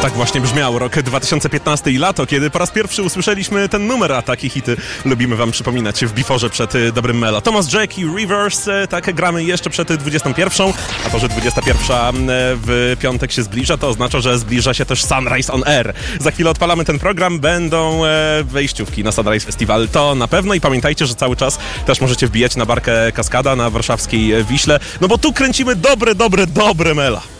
Tak właśnie brzmiał rok 2015 i lato, kiedy po raz pierwszy usłyszeliśmy ten numer, a takie hity lubimy wam przypominać w biforze przed dobrym Melo. Thomas Jack i Reverse, tak gramy jeszcze przed 21, a to, że 21 w piątek się zbliża, to oznacza, że zbliża się też Sunrise on Air. Za chwilę odpalamy ten program, będą wejściówki na Sunrise Festival, to na pewno i pamiętajcie, że cały czas też możecie wbijać na barkę Kaskada na warszawskiej Wiśle, no bo tu kręcimy dobre Mela.